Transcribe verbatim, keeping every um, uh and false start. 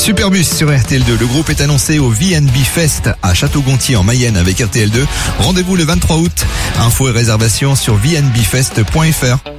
Superbus sur R T L deux. Le groupe est annoncé au V and B Fest à Château-Gontier en Mayenne avec R T L deux. Rendez-vous le vingt-trois août. Infos et réservations sur v n b fest point f r.